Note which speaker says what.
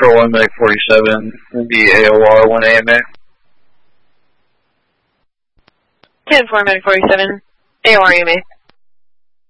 Speaker 1: Control 1 Medic 47, the AOR 1 AMA.
Speaker 2: 10-4 Medic 47, AOR AMA.